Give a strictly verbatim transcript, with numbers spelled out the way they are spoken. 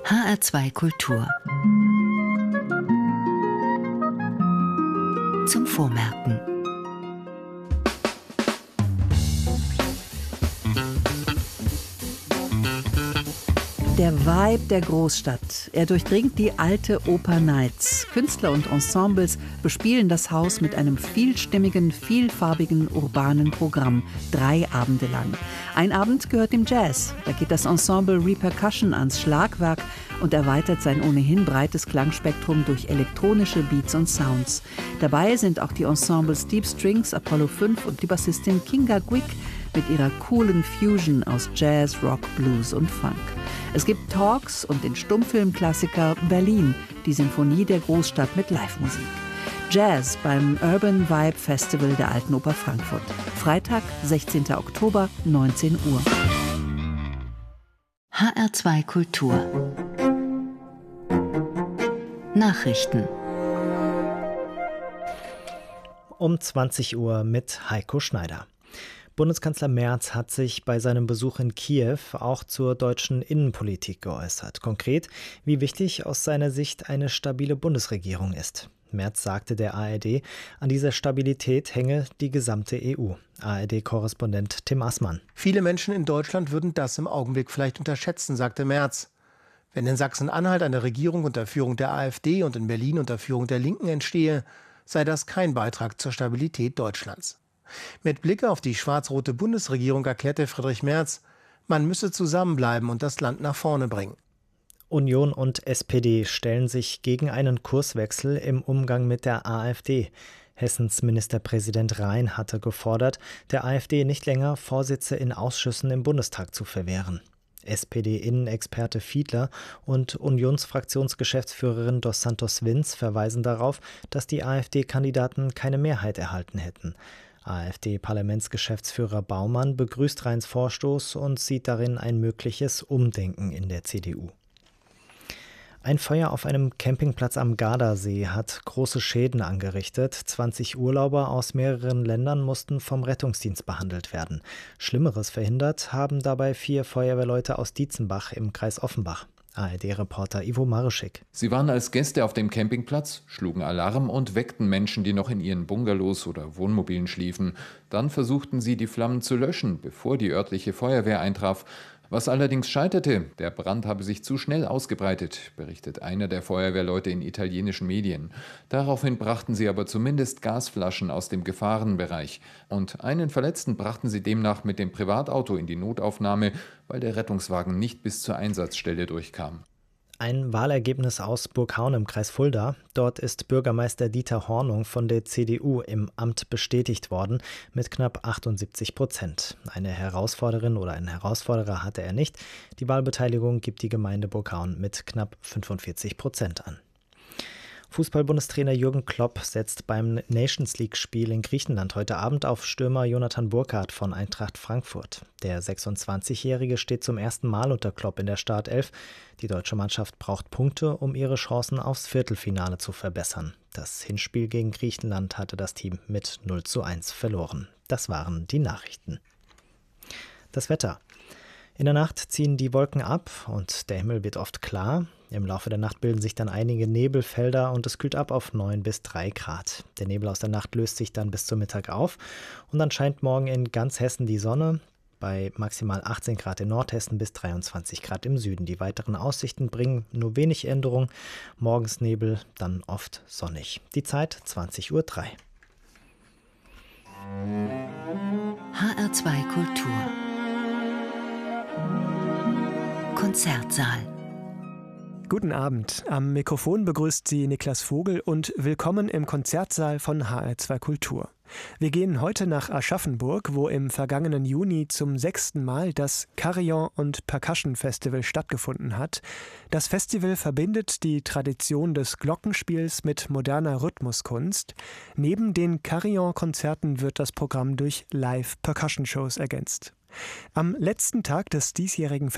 H R zwei Kultur. Zum Vormerken. Der Vibe der Großstadt. Er durchdringt die alte Oper Nights. Künstler und Ensembles bespielen das Haus mit einem vielstimmigen, vielfarbigen, urbanen Programm. Drei Abende lang. Ein Abend gehört dem Jazz. Da geht das Ensemble Repercussion ans Schlagwerk und erweitert sein ohnehin breites Klangspektrum durch elektronische Beats und Sounds. Dabei sind auch die Ensembles Deep Strings, Apollo fünf und die Bassistin Kinga Gwig mit ihrer coolen Fusion aus Jazz, Rock, Blues und Funk. Es gibt Talks und den Stummfilmklassiker Berlin, die Sinfonie der Großstadt mit Live-Musik. Jazz beim Urban Vibe Festival der Alten Oper Frankfurt. Freitag, sechzehnten Oktober, neunzehn Uhr. H R zwei Kultur. Nachrichten. Um zwanzig Uhr mit Heiko Schneider. Bundeskanzler Merz hat sich bei seinem Besuch in Kiew auch zur deutschen Innenpolitik geäußert. Konkret, wie wichtig aus seiner Sicht eine stabile Bundesregierung ist. Merz sagte der A R D, an dieser Stabilität hänge die gesamte E U. A R D-Korrespondent Tim Assmann. Viele Menschen in Deutschland würden das im Augenblick vielleicht unterschätzen, sagte Merz. Wenn in Sachsen-Anhalt eine Regierung unter Führung der AfD und in Berlin unter Führung der Linken entstehe, sei das kein Beitrag zur Stabilität Deutschlands. Mit Blick auf die schwarz-rote Bundesregierung erklärte Friedrich Merz, man müsse zusammenbleiben und das Land nach vorne bringen. Union und S P D stellen sich gegen einen Kurswechsel im Umgang mit der AfD. Hessens Ministerpräsident Rhein hatte gefordert, der AfD nicht länger Vorsitze in Ausschüssen im Bundestag zu verwehren. S P D-Innenexperte Fiedler und Unionsfraktionsgeschäftsführerin Dos Santos Vinz verweisen darauf, dass die AfD-Kandidaten keine Mehrheit erhalten hätten. AfD-Parlamentsgeschäftsführer Baumann begrüßt Rheins Vorstoß und sieht darin ein mögliches Umdenken in der C D U. Ein Feuer auf einem Campingplatz am Gardasee hat große Schäden angerichtet. zwanzig Urlauber aus mehreren Ländern mussten vom Rettungsdienst behandelt werden. Schlimmeres verhindert haben dabei vier Feuerwehrleute aus Dietzenbach im Kreis Offenbach. A R D-Reporter Ivo Maruschik. Sie waren als Gäste auf dem Campingplatz, schlugen Alarm und weckten Menschen, die noch in ihren Bungalows oder Wohnmobilen schliefen. Dann versuchten sie, die Flammen zu löschen, bevor die örtliche Feuerwehr eintraf. Was allerdings scheiterte, der Brand habe sich zu schnell ausgebreitet, berichtet einer der Feuerwehrleute in italienischen Medien. Daraufhin brachten sie aber zumindest Gasflaschen aus dem Gefahrenbereich. Und einen Verletzten brachten sie demnach mit dem Privatauto in die Notaufnahme, weil der Rettungswagen nicht bis zur Einsatzstelle durchkam. Ein Wahlergebnis aus Burghaun im Kreis Fulda. Dort ist Bürgermeister Dieter Hornung von der C D U im Amt bestätigt worden mit knapp achtundsiebzig Prozent. Eine Herausforderin oder einen Herausforderer hatte er nicht. Die Wahlbeteiligung gibt die Gemeinde Burghaun mit knapp fünfundvierzig Prozent an. Fußball-Bundestrainer Jürgen Klopp setzt beim Nations-League-Spiel in Griechenland heute Abend auf Stürmer Jonathan Burkardt von Eintracht Frankfurt. Der sechsundzwanzigjährige steht zum ersten Mal unter Klopp in der Startelf. Die deutsche Mannschaft braucht Punkte, um ihre Chancen aufs Viertelfinale zu verbessern. Das Hinspiel gegen Griechenland hatte das Team mit null zu eins verloren. Das waren die Nachrichten. Das Wetter. In der Nacht ziehen die Wolken ab und der Himmel wird oft klar. Im Laufe der Nacht bilden sich dann einige Nebelfelder und es kühlt ab auf neun bis drei Grad. Der Nebel aus der Nacht löst sich dann bis zum Mittag auf und dann scheint morgen in ganz Hessen die Sonne. Bei maximal achtzehn Grad in Nordhessen bis dreiundzwanzig Grad im Süden. Die weiteren Aussichten bringen nur wenig Änderung. Morgens Nebel, dann oft sonnig. Die Zeit zwanzig Uhr drei. H R zwei Kultur. Konzertsaal. Guten Abend. Am Mikrofon begrüßt Sie Niklas Vogel und willkommen im Konzertsaal von H R zwei Kultur. Wir gehen heute nach Aschaffenburg, wo im vergangenen Juni zum sechsten Mal das Carillon und Percussion Festival stattgefunden hat. Das Festival verbindet die Tradition des Glockenspiels mit moderner Rhythmuskunst. Neben den Carillon-Konzerten wird das Programm durch Live-Percussion-Shows ergänzt. Am letzten Tag des diesjährigen